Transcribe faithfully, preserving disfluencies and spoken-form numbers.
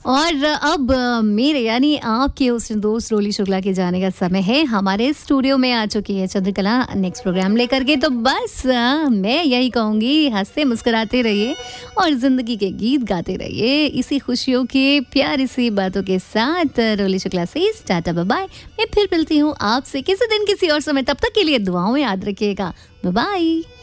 और अब मेरे यानी आपके उस दोस्त रोली शुक्ला के जाने का समय है। हमारे स्टूडियो में आ चुकी है चंद्रकला नेक्स्ट प्रोग्राम लेकर के। तो बस मैं यही कहूँगी, हंसते मुस्कुराते रहिए और ज़िंदगी के गीत गाते रहिए। इसी खुशियों के प्यारी सी बातों के साथ रोली शुक्ला से टाटा बाय बाय। मैं फिर मिलती हूँ आपसे किसी दिन किसी और समय। तब तक के लिए दुआओं में याद रखिएगा। Bye bye.